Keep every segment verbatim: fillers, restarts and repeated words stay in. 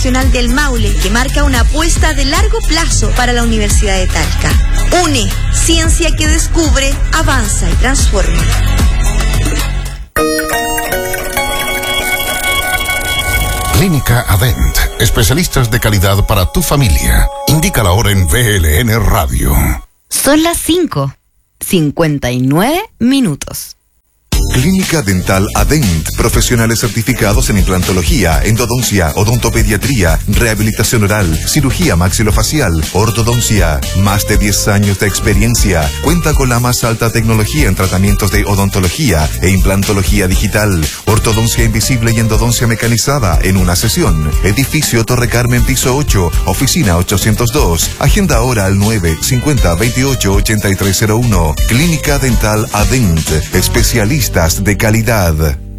Nacional del Maule, que marca una apuesta de largo plazo para la Universidad de Talca. UNE, ciencia que descubre, avanza y transforma. Clínica Adent, especialistas de calidad para tu familia. Indica la hora en V L N Radio. Son las cinco, cincuenta y nueve minutos. Clínica Dental Adent, profesionales certificados en implantología, endodoncia, odontopediatría, rehabilitación oral, cirugía maxilofacial, ortodoncia. Más de diez años de experiencia. Cuenta con la más alta tecnología en tratamientos de odontología e implantología digital, ortodoncia invisible y endodoncia mecanizada en una sesión. Edificio Torre Carmen, piso ocho, oficina ochocientos dos. Agenda ahora al nueve cincuenta veintiocho ochenta y tres cero uno. Clínica Dental Adent, especialistas de calidad.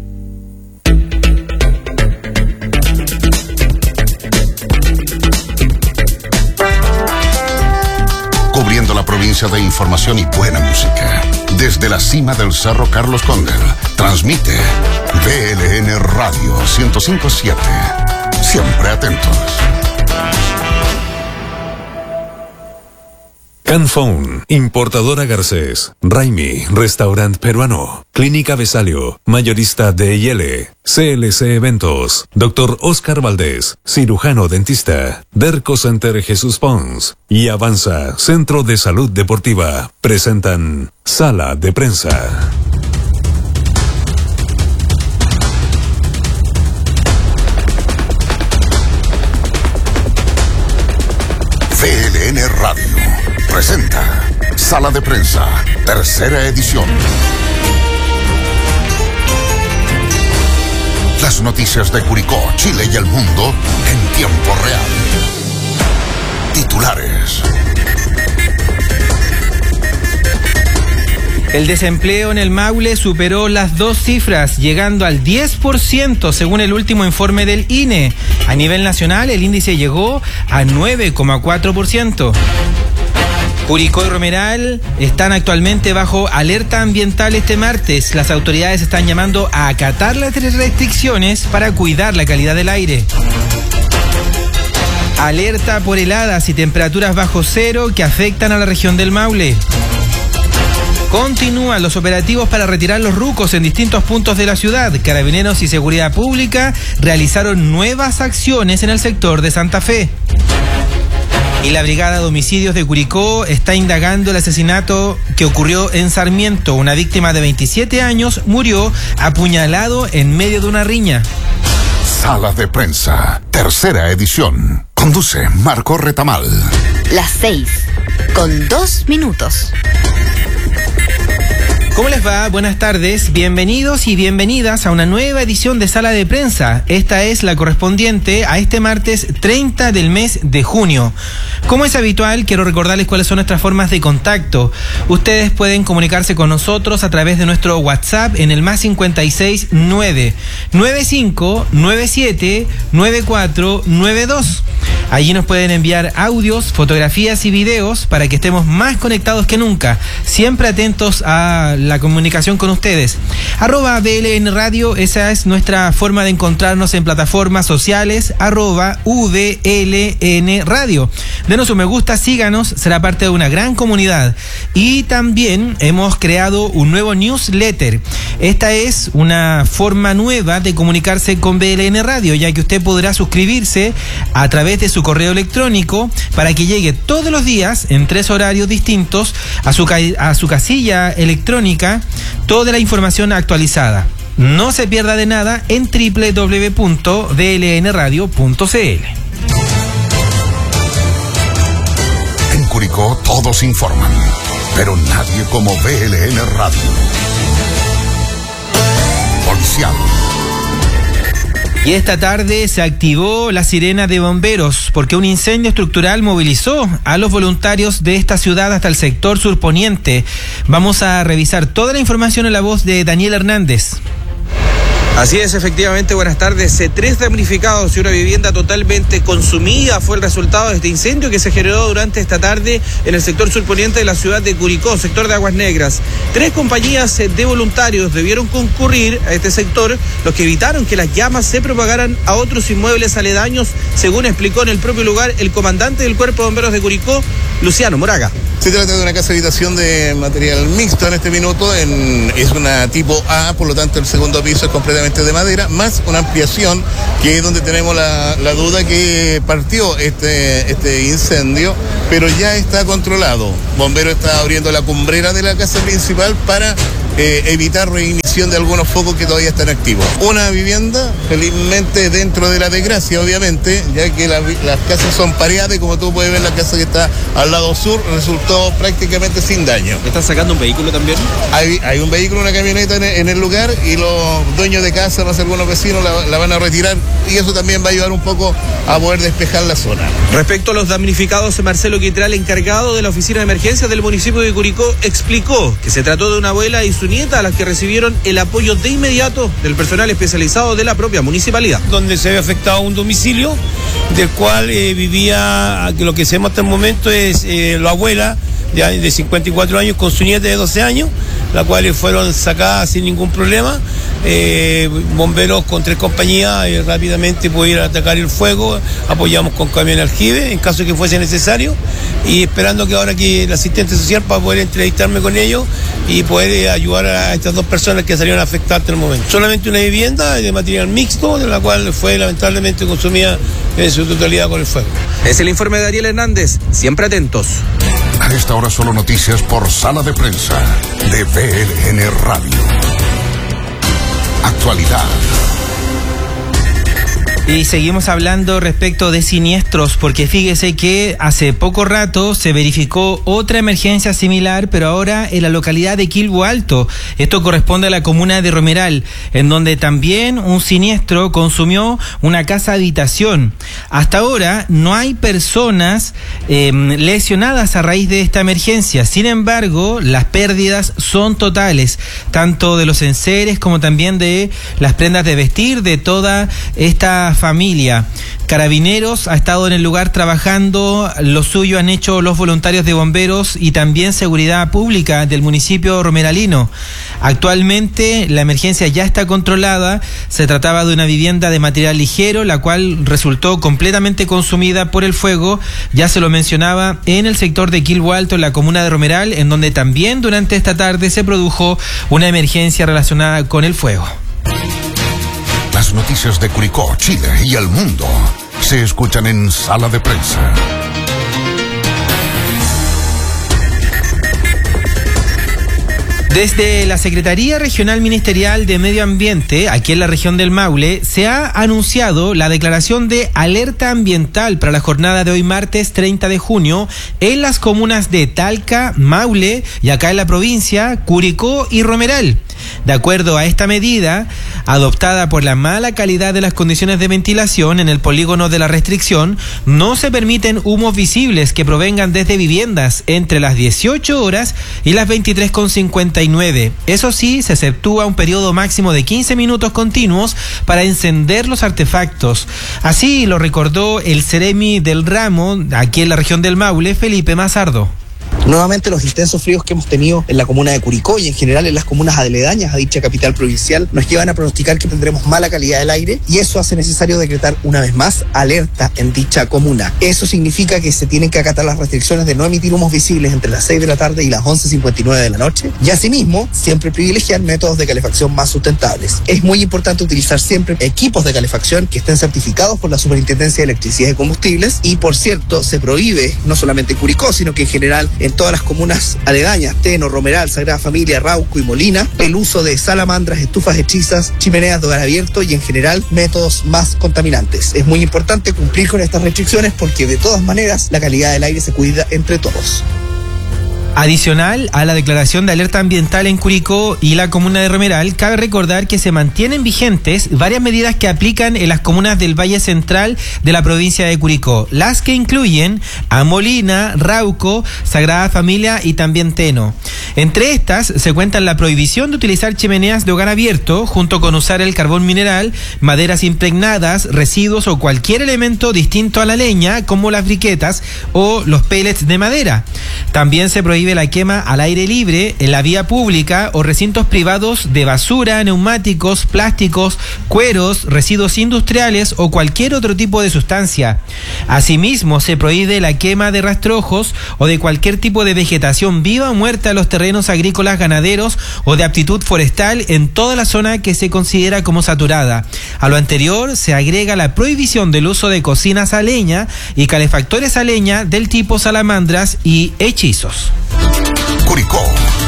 Cubriendo la provincia de información y buena música. Desde la cima del Cerro Carlos Condel, transmite V L N Radio ciento cinco punto siete. Siempre atentos. Canphone, importadora Garcés, Raimi, restaurante peruano, Clínica Besalio, mayorista D y L, C L C Eventos, Doctor Oscar Valdés, cirujano dentista, Derco Center Jesús Pons y Avanza, Centro de Salud Deportiva, presentan Sala de Prensa. V L N Radio presenta Sala de Prensa, tercera edición. Las noticias de Curicó, Chile y el mundo en tiempo real. Titulares. El desempleo en el Maule superó las dos cifras, llegando al diez por ciento según el último informe del I N E. A nivel nacional, el índice llegó a nueve coma cuatro por ciento. Curicó y Romeral están actualmente bajo alerta ambiental este martes. Las autoridades están llamando a acatar las restricciones para cuidar la calidad del aire. Alerta por heladas y temperaturas bajo cero que afectan a la región del Maule. Continúan los operativos para retirar los rucos en distintos puntos de la ciudad. Carabineros y Seguridad Pública realizaron nuevas acciones en el sector de Santa Fe. Y la Brigada de Homicidios de Curicó está indagando el asesinato que ocurrió en Sarmiento. Una víctima de veintisiete años murió apuñalado en medio de una riña. Sala de Prensa, tercera edición. Conduce Marco Retamal. Las seis, con dos minutos. ¿Cómo les va? Buenas tardes, bienvenidos y bienvenidas a una nueva edición de Sala de Prensa. Esta es la correspondiente a este martes treinta del mes de junio. Como es habitual, quiero recordarles cuáles son nuestras formas de contacto. Ustedes pueden comunicarse con nosotros a través de nuestro WhatsApp en el más cincuenta y seis nueve nueve cinco nueve siete nueve cuatro nueve dos. Allí nos pueden enviar audios, fotografías y videos para que estemos más conectados que nunca, siempre atentos a la comunicación con ustedes. Arroba V L N Radio, esa es nuestra forma de encontrarnos en plataformas sociales, arroba V L N Radio. Denos un me gusta, síganos, será parte de una gran comunidad. Y también hemos creado un nuevo newsletter. Esta es una forma nueva de comunicarse con V L N Radio, ya que usted podrá suscribirse a través de su correo electrónico para que llegue todos los días en tres horarios distintos a su, a su casilla electrónica toda la información actualizada. No se pierda de nada en doble u doble u doble u punto v l n radio punto c l. En Curicó todos informan, pero nadie como V L N Radio. Policial. Y esta tarde se activó la sirena de bomberos porque un incendio estructural movilizó a los voluntarios de esta ciudad hasta el sector surponiente. Vamos a revisar toda la información en la voz de Daniel Hernández. Así es, efectivamente, buenas tardes. Tres damnificados y una vivienda totalmente consumida fue el resultado de este incendio que se generó durante esta tarde en el sector surponiente de la ciudad de Curicó, sector de Aguas Negras. Tres compañías de voluntarios debieron concurrir a este sector, los que evitaron que las llamas se propagaran a otros inmuebles aledaños, según explicó en el propio lugar el comandante del Cuerpo de Bomberos de Curicó, Luciano Moraga. Se trata de una casa habitación de material mixto en este minuto, en, es una tipo A, por lo tanto el segundo piso es completamente de madera, más una ampliación que es donde tenemos la, la duda que partió este, este incendio, pero ya está controlado. Bombero está abriendo la cumbrera de la casa principal para eh, evitar reignición de algunos focos que todavía están activos. Una vivienda, felizmente dentro de la desgracia, obviamente, ya que la, las casas son pareadas y como tú puedes ver la casa que está al lado sur resultó prácticamente sin daño. ¿Están sacando un vehículo también? Hay, hay un vehículo, una camioneta en el, en el lugar y los dueños de casa, no sé, algunos vecinos la, la van a retirar y eso también va a ayudar un poco a poder despejar la zona. Respecto a los damnificados, Marcelo Quitral, encargado de la oficina de emergencias del municipio de Curicó, explicó que se trató de una abuela y su nieta a las que recibieron el apoyo de inmediato del personal especializado de la propia municipalidad. Donde se había afectado un domicilio del cual eh, vivía, lo que sabemos hasta el momento es eh, la abuela de, de cincuenta y cuatro años con su nieta de doce años, las cuales fueron sacadas sin ningún problema. Eh, bomberos con tres compañías eh, rápidamente pudieron atacar el fuego, apoyamos con camión aljibe en caso que fuese necesario y esperando que ahora que el asistente social para poder entrevistarme con ellos y poder eh, ayudar a estas dos personas que salieron afectadas hasta el momento. Solamente una vivienda de material mixto, de la cual fue lamentablemente consumida en su totalidad con el fuego. Es el informe de Ariel Hernández, siempre atentos. A esta hora solo noticias por Sala de Prensa de V L N Radio. Actualidad. Y seguimos hablando respecto de siniestros, porque fíjese que hace poco rato se verificó otra emergencia similar, pero ahora en la localidad de Quilbo Alto. Esto corresponde a la comuna de Romeral, en donde también un siniestro consumió una casa habitación. Hasta ahora no hay personas eh, lesionadas a raíz de esta emergencia. Sin embargo, las pérdidas son totales, tanto de los enseres como también de las prendas de vestir de toda esta familia. Carabineros ha estado en el lugar trabajando, lo suyo han hecho los voluntarios de bomberos y también seguridad pública del municipio romeralino. Actualmente la emergencia ya está controlada, se trataba de una vivienda de material ligero, la cual resultó completamente consumida por el fuego, ya se lo mencionaba, en el sector de Quilbo Alto, en la comuna de Romeral, en donde también durante esta tarde se produjo una emergencia relacionada con el fuego. Las noticias de Curicó, Chile y el mundo se escuchan en Sala de Prensa. Desde la Secretaría Regional Ministerial de Medio Ambiente, aquí en la región del Maule, se ha anunciado la declaración de alerta ambiental para la jornada de hoy martes treinta de junio en las comunas de Talca, Maule y acá en la provincia, Curicó y Romeral. De acuerdo a esta medida, adoptada por la mala calidad de las condiciones de ventilación en el polígono de la restricción, no se permiten humos visibles que provengan desde viviendas entre las dieciocho horas y las veintitrés con cincuenta y nueve. Eso sí, se exceptúa un periodo máximo de quince minutos continuos para encender los artefactos. Así lo recordó el Ceremi del ramo, aquí en la región del Maule, Felipe Mazardo. Nuevamente los intensos fríos que hemos tenido en la comuna de Curicó y en general en las comunas aledañas a dicha capital provincial nos llevan a pronosticar que tendremos mala calidad del aire y eso hace necesario decretar una vez más alerta en dicha comuna. Eso significa que se tienen que acatar las restricciones de no emitir humos visibles entre las seis de la tarde y las once cincuenta y nueve de la noche y asimismo siempre privilegiar métodos de calefacción más sustentables. Es muy importante utilizar siempre equipos de calefacción que estén certificados por la Superintendencia de Electricidad y Combustibles y por cierto se prohíbe no solamente en Curicó sino que en general en todas las comunas aledañas, Teno, Romeral, Sagrada Familia, Rauco y Molina, el uso de salamandras, estufas hechizas, chimeneas de hogar abierto y en general métodos más contaminantes. Es muy importante cumplir con estas restricciones porque de todas maneras la calidad del aire se cuida entre todos. Adicional a la declaración de alerta ambiental en Curicó y la comuna de Romeral, cabe recordar que se mantienen vigentes varias medidas que aplican en las comunas del Valle Central de la provincia de Curicó, las que incluyen a Molina, Rauco, Sagrada Familia y también Teno. Entre estas se cuentan la prohibición de utilizar chimeneas de hogar abierto, junto con usar el carbón mineral, maderas impregnadas, residuos o cualquier elemento distinto a la leña, como las briquetas o los pellets de madera. También se prohíbe la quema al aire libre en la vía pública o recintos privados de basura, neumáticos, plásticos, cueros, residuos industriales o cualquier otro tipo de sustancia. Asimismo, se prohíbe la quema de rastrojos o de cualquier tipo de vegetación viva o muerta en los terrenos agrícolas, ganaderos o de aptitud forestal en toda la zona que se considera como saturada. A lo anterior se agrega la prohibición del uso de cocinas a leña y calefactores a leña del tipo salamandras y hechizos. Curicó.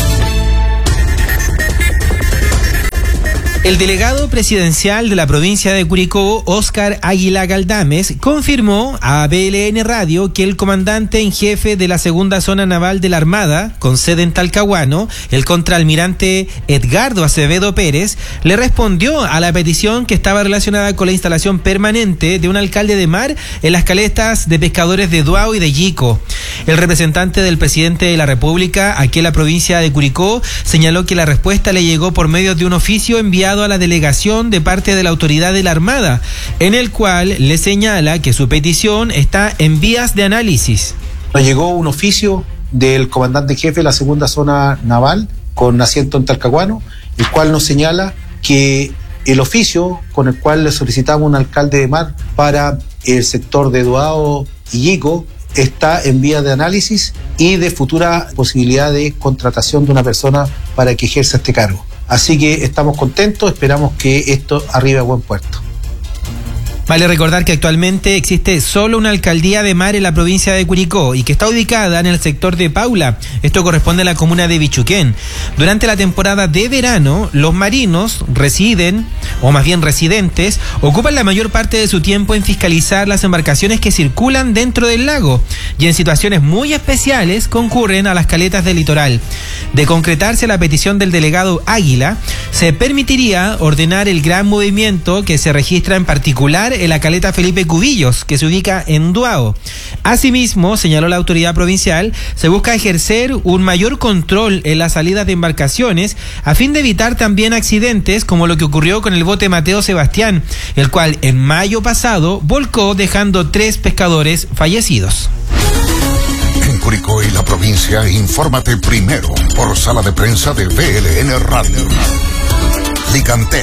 El delegado presidencial de la provincia de Curicó, Óscar Águila Galdames, confirmó a B L N Radio que el comandante en jefe de la segunda zona naval de la Armada, con sede en Talcahuano, el contraalmirante Edgardo Acevedo Pérez, le respondió a la petición que estaba relacionada con la instalación permanente de un alcalde de mar en las caletas de pescadores de Duao y de Yico. El representante del presidente de la República aquí en la provincia de Curicó señaló que la respuesta le llegó por medio de un oficio enviado a la delegación de parte de la autoridad de la Armada, en el cual le señala que su petición está en vías de análisis. Nos llegó un oficio del comandante jefe de la segunda zona naval con asiento en Talcahuano, el cual nos señala que el oficio con el cual le solicitamos un alcalde de mar para el sector de Duao y Yico está en vías de análisis y de futura posibilidad de contratación de una persona para que ejerza este cargo. Así que estamos contentos, esperamos que esto arribe a buen puerto. Vale recordar que actualmente existe solo una alcaldía de mar en la provincia de Curicó y que está ubicada en el sector de Paula. Esto corresponde a la comuna de Bichuquén. Durante la temporada de verano, los marinos residen, o más bien residentes, ocupan la mayor parte de su tiempo en fiscalizar las embarcaciones que circulan dentro del lago y en situaciones muy especiales concurren a las caletas del litoral. De concretarse la petición del delegado Águila, se permitiría ordenar el gran movimiento que se registra en particular en la caleta Felipe Cubillos, que se ubica en Duao. Asimismo, señaló la autoridad provincial, se busca ejercer un mayor control en las salidas de embarcaciones a fin de evitar también accidentes como lo que ocurrió con el bote Mateo Sebastián, el cual en mayo pasado volcó dejando tres pescadores fallecidos. En Curicó y la provincia, infórmate primero por sala de prensa de B L N Radio. Licantén.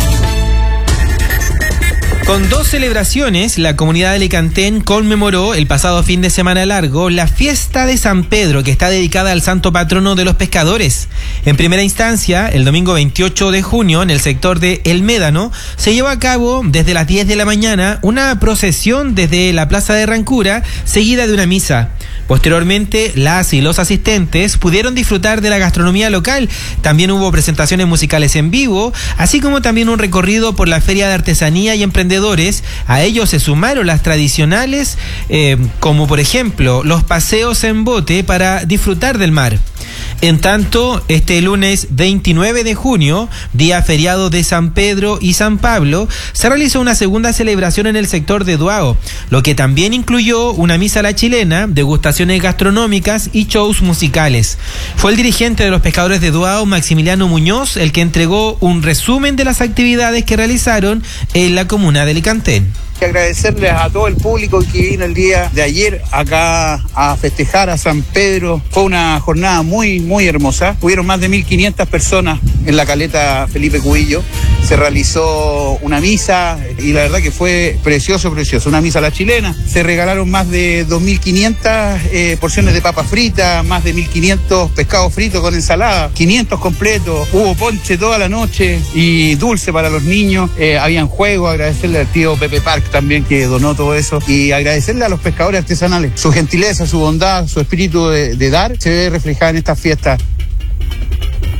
Con dos celebraciones, la comunidad de Licantén conmemoró el pasado fin de semana largo la fiesta de San Pedro, que está dedicada al santo patrono de los pescadores. En primera instancia, el domingo veintiocho de junio, en el sector de El Médano, se llevó a cabo desde las diez de la mañana una procesión desde la Plaza de Rancura, seguida de una misa. Posteriormente, las y los asistentes pudieron disfrutar de la gastronomía local. También hubo presentaciones musicales en vivo, así como también un recorrido por la Feria de Artesanía y Emprendedores. A ellos se sumaron las tradicionales, eh, como por ejemplo los paseos en bote para disfrutar del mar. En tanto, este lunes veintinueve de junio, día feriado de San Pedro y San Pablo, se realizó una segunda celebración en el sector de Duao, lo que también incluyó una misa a la chilena, degustaciones gastronómicas y shows musicales. Fue el dirigente de los pescadores de Duao, Maximiliano Muñoz, el que entregó un resumen de las actividades que realizaron en la comuna de Licantén. Agradecerles a todo el público que vino el día de ayer acá a festejar a San Pedro. Fue una jornada muy, muy hermosa. Hubieron más de mil quinientas personas en la caleta Felipe Cubillo. Se realizó una misa y la verdad que fue precioso, precioso. Una misa a la chilena. Se regalaron más de dos mil quinientas eh, porciones de papas fritas, más de mil quinientos pescados fritos con ensalada, quinientos completos. Hubo ponche toda la noche y dulce para los niños. Eh, habían juegos. Agradecerle al tío Pepe Park también que donó todo eso y agradecerle a los pescadores artesanales. Su gentileza, su bondad, su espíritu de, de dar se ve reflejada en estas fiestas.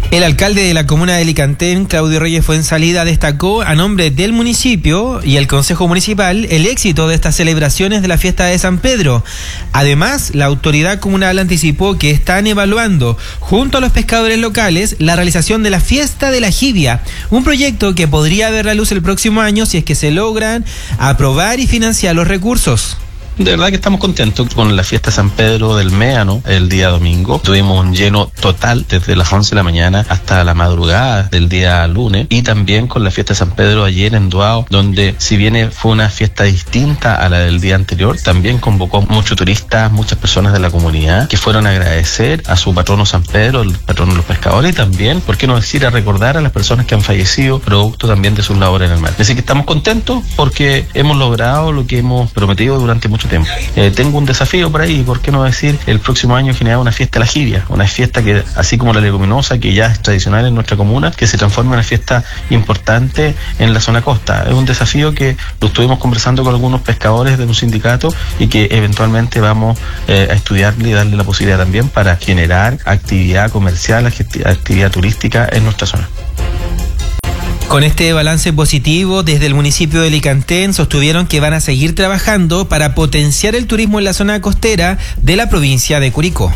El alcalde de la comuna de Licantén, Claudio Reyes Fuenzalida, destacó a nombre del municipio y el Consejo Municipal el éxito de estas celebraciones de la fiesta de San Pedro. Además, la autoridad comunal anticipó que están evaluando, junto a los pescadores locales, la realización de la fiesta de la jibia, un proyecto que podría ver la luz el próximo año si es que se logran aprobar y financiar los recursos. De verdad que estamos contentos con la fiesta de San Pedro del Méano el día domingo. Tuvimos un lleno total desde las once de la mañana hasta la madrugada del día lunes, y también con la fiesta de San Pedro ayer en Duao, donde si bien fue una fiesta distinta a la del día anterior, también convocó muchos turistas, muchas personas de la comunidad que fueron a agradecer a su patrono San Pedro, el patrono de los pescadores, y también, por qué no decir, a recordar a las personas que han fallecido producto también de sus labores en el mar. Así que estamos contentos porque hemos logrado lo que hemos prometido durante mucho tiempo. Eh, tengo un desafío por ahí, ¿por qué no decir? El próximo año generar una fiesta de la jibia, una fiesta que, así como la leguminosa, que ya es tradicional en nuestra comuna, que se transforme en una fiesta importante en la zona costa. Es un desafío que lo estuvimos conversando con algunos pescadores de un sindicato y que eventualmente vamos eh, a estudiarle y darle la posibilidad también para generar actividad comercial, actividad turística en nuestra zona. Con este balance positivo, desde el municipio de Licantén sostuvieron que van a seguir trabajando para potenciar el turismo en la zona costera de la provincia de Curicó.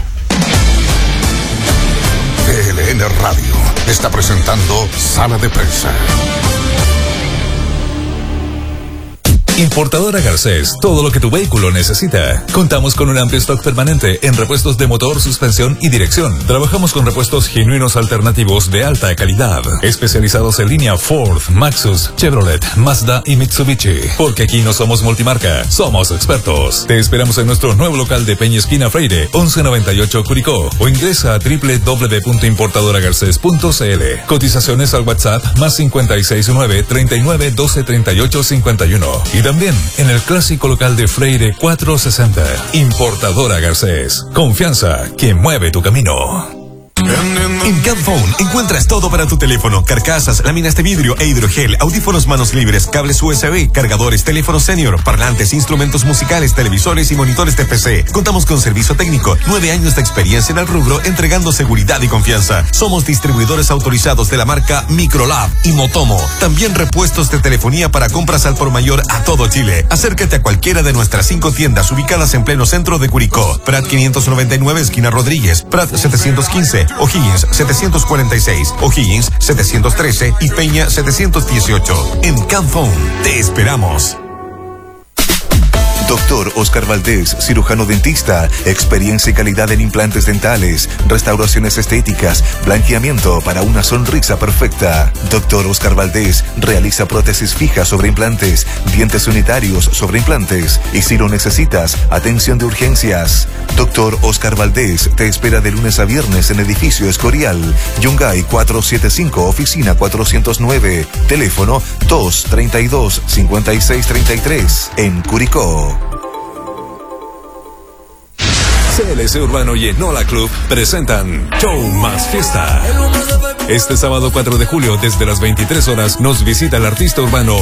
P L N Radio está presentando Sala de Prensa. Importadora Garcés, todo lo que tu vehículo necesita. Contamos con un amplio stock permanente en repuestos de motor, suspensión y dirección. Trabajamos con repuestos genuinos alternativos de alta calidad, especializados en línea Ford, Maxus, Chevrolet, Mazda y Mitsubishi. Porque aquí no somos multimarca, somos expertos. Te esperamos en nuestro nuevo local de Peña Esquina Freire, once noventa y ocho Curicó, o ingresa a doble u doble u doble u punto importadora garcés punto c l. Cotizaciones al WhatsApp más cinco seis nueve, treinta y nueve, doce, treinta y ocho, cincuenta y uno. Y también en el clásico local de Freire cuatrocientos sesenta. Importadora Garcés. Confianza que mueve tu camino. En Camphone encuentras todo para tu teléfono: carcasas, láminas de vidrio e hidrogel, audífonos manos libres, cables U S B, cargadores, teléfonos senior, parlantes, instrumentos musicales, televisores y monitores de P C. Contamos con servicio técnico, nueve años de experiencia en el rubro, entregando seguridad y confianza. Somos distribuidores autorizados de la marca Microlab y Motomo. También repuestos de telefonía para compras al por mayor a todo Chile. Acércate a cualquiera de nuestras cinco tiendas ubicadas en pleno centro de Curicó: Prat quinientos noventa y nueve, esquina Rodríguez; Prat setecientos quince, O'Higgins setecientos cuarenta y seis, O'Higgins setecientos trece y Peña setecientos dieciocho. En Camphone te esperamos. Doctor Oscar Valdés, cirujano dentista, experiencia y calidad en implantes dentales, restauraciones estéticas, blanqueamiento para una sonrisa perfecta. Doctor Oscar Valdés realiza prótesis fijas sobre implantes, dientes unitarios sobre implantes, y si lo necesitas, atención de urgencias. Doctor Oscar Valdés te espera de lunes a viernes en edificio Escorial, Yungay cuatrocientos setenta y cinco, oficina cuatrocientos nueve, teléfono dos, treinta y dos, cincuenta y seis, treinta y tres, en Curicó. C L C Urbano y Enola Club presentan Show Más Fiesta. Este sábado cuatro de julio, desde las veintitrés horas, nos visita el artista urbano